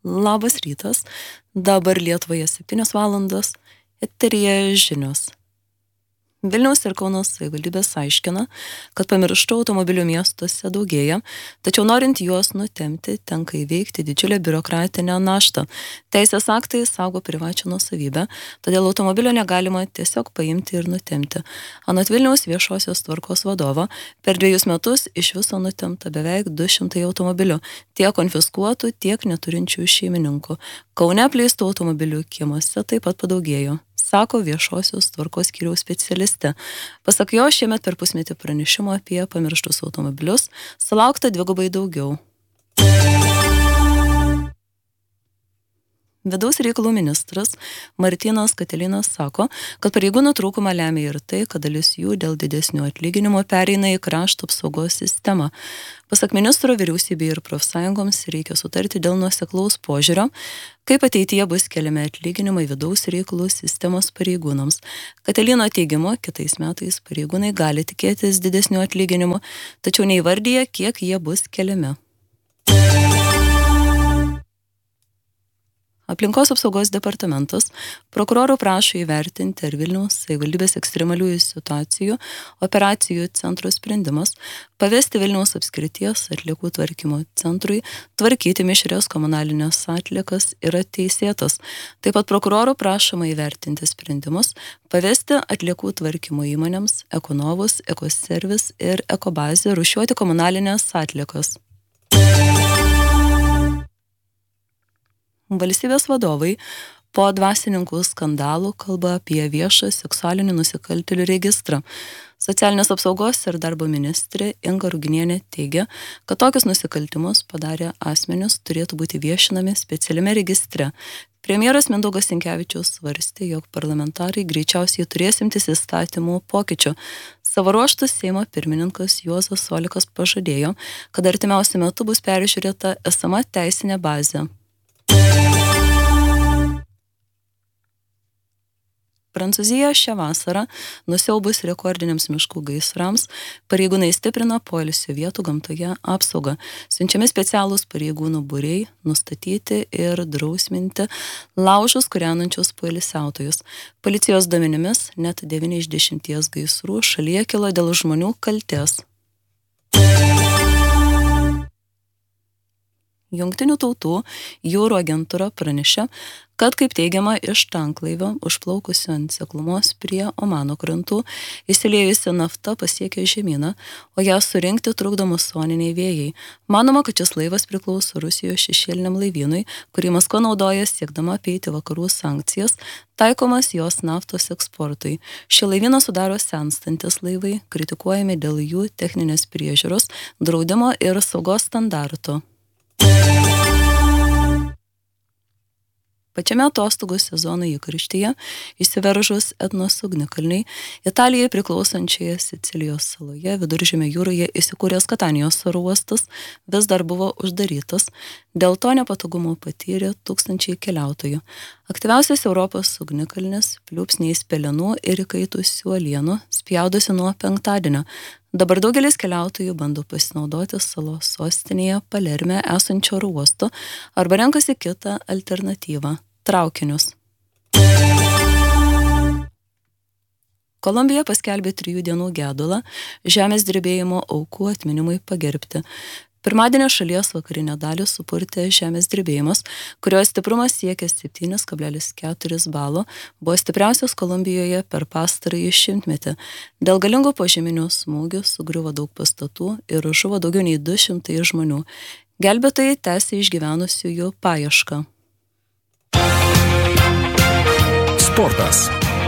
Labas rytas, dabar Lietuvoje 7 valandos, eteryje žinios. Vilniaus ir Kauno savivaldybės aiškina, kad pamirštų automobilių miestuose daugėja, tačiau norint juos nutemti, tenka įveikti didžiulę biurokratinę naštą. Teisės aktai saugo privačią nuosavybę, todėl automobilio negalima tiesiog paimti ir nutemti. Anot Vilniaus viešosios tvarkos vadovo, per 2 metus iš viso nutemta beveik 200 automobilių, tiek konfiskuotų, tiek neturinčių šeimininkų. Kaune apleistų automobilių kiemuose taip pat padaugėjo, sako viešosios tvarkos skyriaus specialistė. Pasak jo, šiemet per pusmetį pranešimo apie pamirštus automobilius sulaukta 2 daugiau. Vidaus reikalų ministras Martynas Katilinas sako, kad pareigūnų trūkumą lemia ir tai, kad dalis jų dėl didesnio atlyginimo pereina į krašto apsaugos sistemą. Pasak ministro, vyriausybei ir profsąjungoms reikia sutarti dėl nuoseklaus požiūrio, kaip ateityje bus keliami atlyginimai vidaus reikalų sistemos pareigūnams. Katilino teigimu, kitais metais pareigūnai gali tikėtis didesnio atlyginimo, tačiau neįvardyja, kiek jie bus keliami. Aplinkos apsaugos departamentas prokurorų prašo įvertinti, ar Vilniaus savivaldybės ekstremaliųjų situacijų operacijų centro sprendimas pavesti Vilniaus apskrities atliekų tvarkymo centrui tvarkyti mišrias komunalinės atliekas yra teisėtas. Taip pat prokurorų prašoma įvertinti sprendimus pavesti atliekų tvarkymo įmonėms Ekonovus, Ekoservis ir Ekobazė rūšiuoti komunalinės atliekas. Valstybės vadovai po dvasininkų skandalų kalba apie viešą seksualinių nusikaltėlių registrą. Socialinės apsaugos ir darbo ministrė Inga Ruginienė teigia, kad tokius nusikaltimus padarę asmenys turėtų būti viešinami specialiame registre. Premjeras Mindaugas Sinkevičius svarstė, jog parlamentarai greičiausiai turės imtis įstatymų pokyčių. Savo ruožtu Seimo pirmininkas Juozas Olekas pažadėjo, kad artimiausiu metu bus peržiūrėta esama teisinė bazė. Prancūzija šią vasarą nusiaubus rekordiniams miškų gaisrams, pareigūnai stiprina poilsio vietų gamtoje apsaugą. Siunčiami specialūs pareigūnų būriai nustatyti ir drausminti laužus kūrenančius poilsiautojus. Policijos duomenimis net 9 iš 10 gaisrų šalyje kilo dėl žmonių kaltės. Jungtinių tautų jūrų agentūra pranešė, kad, kaip teigiama, iš tanklaivio užplaukusio ant Seklumos prie Omano krantų įsiliejusi nafta pasiekė žemyną, o ją surinkti trukdo musoniniai vėjai. Manoma, kad šis laivas priklauso Rusijos šešėliniam laivynui, kurį Maskva naudoja siekdama apeiti vakarų sankcijas, taikomas jos naftos eksportui. Šį laivyną sudaro senstantis laivai, kritikuojami dėl jų techninės priežiūros, draudimo ir saugos standartų. Pačiame atostogų sezono įkarštyje įsiveržus Etnos ugnikalniai, Italijai priklausančioje Sicilijos saloje Viduržemio jūroje įsikūręs Katanijos oro uostas vis dar buvo uždarytas. Dėl to nepatogumo patyrė tūkstančiai keliautojų. Aktyviausias Europos ugnikalnis pliūpsniais pelenų ir įkaitusių uolienų spjaudosi nuo penktadienio. Dabar daugelis keliautojų bando pasinaudoti salos sostinėje Palerme esančio oro uosto arba renkasi kitą alternatyvą – traukinius. Kolumbija paskelbė 3 dienų gedulą žemės drebėjimo aukų atminimui pagerbti. Pirmadienio šalies vakarinę dalį supurtė žemės drebėjimas, kurio stiprumas siekė 7,4 balo, buvo stipriausias Kolumbijoje per pastarąjį šimtmetį. Dėl galingų požeminių smūgių sugriuvo daug pastatų ir žuvo daugiau nei 200 žmonių. Gelbėtojai tęsia išgyvenusiųjų paiešką. Sportas.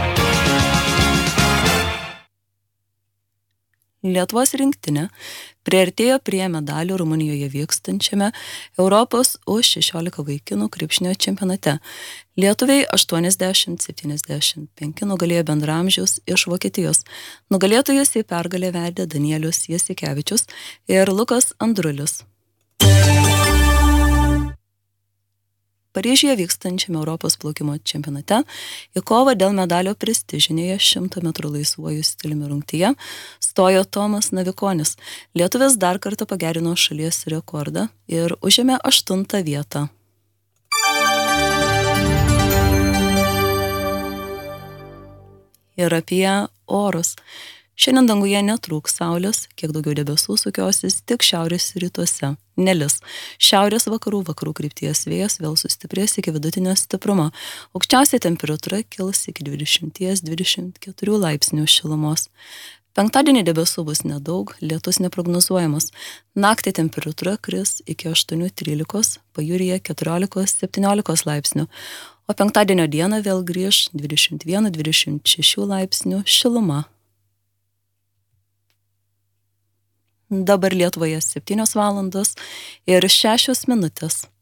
Lietuvos rinktinė priartėjo prie medalių Rumunijoje vykstančiame Europos U16 vaikinų krepšinio čempionate. Lietuviai 80-75 nugalėjo bendraamžius iš Vokietijos. Nugalėtojus į pergalę vedė Danielius Jasikevičius ir Lukas Andrulis. Paryžiuje vykstančiame Europos plaukimo čempionate į kovą dėl medalio prestižinėje 100 metrų laisvuoju stiliumi rungtyje stojo Tomas Navikonis. Lietuvis dar kartą pagerino šalies rekordą ir užėmė 8. vietą. Ir apie orus. Šiandien danguje netrūks saulės, kiek daugiau debesų sukiosis tik šiaurės rytuose. Nelis. Šiaurės vakarų krypties vėjas vėl sustiprės iki vidutinio stiprumo. Aukščiausia temperatūra kils iki 20-24 laipsnių šilumos. Penktadienį debesų bus nedaug, lietus neprognozuojamas. Naktį temperatūra kris iki 8-13, pajūryje 14-17 laipsnių. O penktadienio dieną vėl grįž 21-26 laipsnių šiluma. Dabar Lietuvoje 7 valandos ir 6 minutės.